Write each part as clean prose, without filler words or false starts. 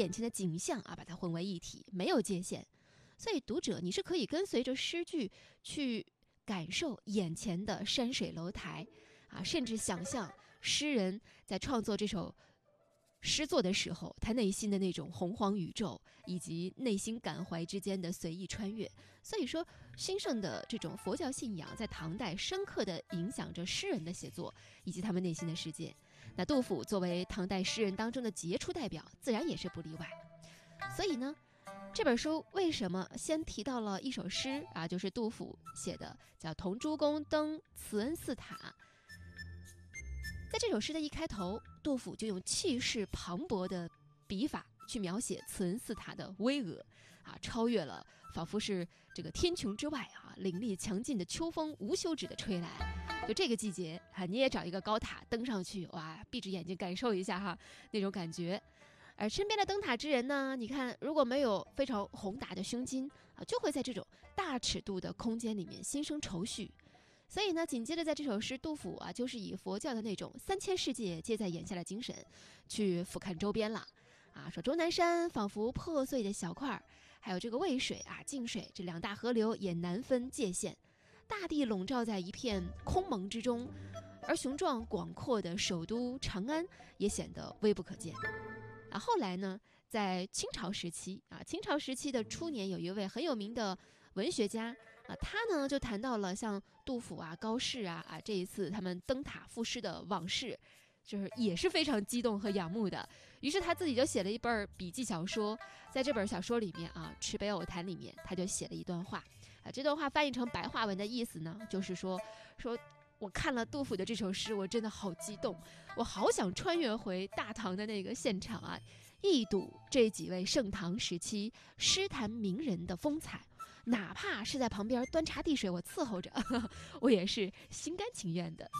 眼前的景象把它混为一体，没有界限。所以读者你是可以跟随着诗句去感受眼前的山水楼台甚至想象诗人在创作这首诗作的时候，他内心的那种洪荒宇宙以及内心感怀之间的随意穿越。所以说兴盛的这种佛教信仰在唐代深刻地影响着诗人的写作以及他们内心的世界。那杜甫作为唐代诗人当中的杰出代表，自然也是不例外。所以呢，这本书为什么先提到了一首诗就是杜甫写的，叫《同诸公登慈恩寺塔》。在这首诗的一开头，杜甫就用气势磅礴的笔法去描写慈恩寺塔的巍峨超越了，仿佛是这个天穹之外凌厉强劲的秋风无休止的吹来。就这个季节你也找一个高塔登上去，闭着眼睛感受一下那种感觉。而身边的登塔之人呢，你看如果没有非常宏大的胸襟就会在这种大尺度的空间里面心生愁绪。所以呢，紧接着在这首诗，杜甫就是以佛教的那种三千世界皆在眼下的精神去俯瞰周边了说终南山仿佛破碎的小块，还有这个渭水泾水这两大河流也难分界限，大地笼罩在一片空蒙之中，而雄壮广阔的首都长安也显得微不可见。后来呢，在清朝时期的初年，有一位很有名的文学家他呢就谈到了像杜甫高适这一次他们登塔赋诗的往事，就是也是非常激动和仰慕的。于是他自己就写了一本笔记小说，在这本小说里面《池北偶谈》里面，他就写了一段话这段话翻译成白话文的意思呢，就是说我看了杜甫的这首诗，我真的好激动，我好想穿越回大唐的那个现场一睹这几位盛唐时期诗坛名人的风采，哪怕是在旁边端茶递水我伺候着我也是心甘情愿的。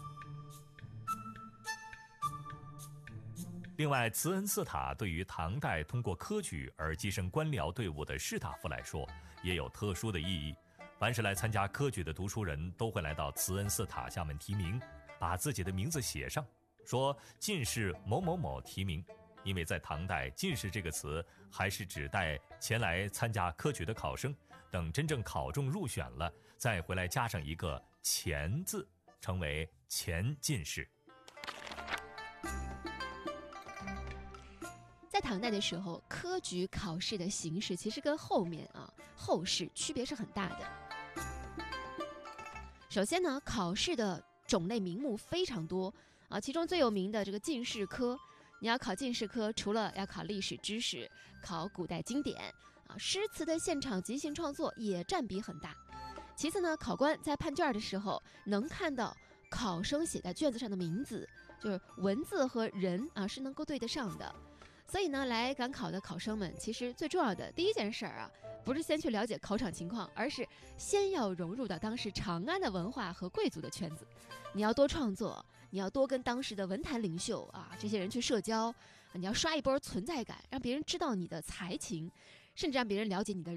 另外，慈恩寺塔对于唐代通过科举而跻身官僚队伍的士大夫来说，也有特殊的意义。凡是来参加科举的读书人都会来到慈恩寺塔下面提名，把自己的名字写上，说进士某某某提名。因为在唐代，进士这个词还是指代前来参加科举的考生，等真正考中入选了，再回来加上一个前字，成为前进士。 在唐代的时候，科举考试的形式其实跟后面后试区别是很大的。首先呢，考试的种类名目非常多其中最有名的这个进士科，你要考进士科，除了要考历史知识，考古代经典诗词的现场即兴创作也占比很大。其次呢，考官在判卷的时候能看到考生写在卷子上的名字，就是文字和人是能够对得上的。所以呢，来赶考的考生们，其实最重要的第一件事不是先去了解考场情况，而是先要融入到当时长安的文化和贵族的圈子。你要多创作，你要多跟当时的文坛领袖这些人去社交，你要刷一波存在感，让别人知道你的才情，甚至让别人了解你的人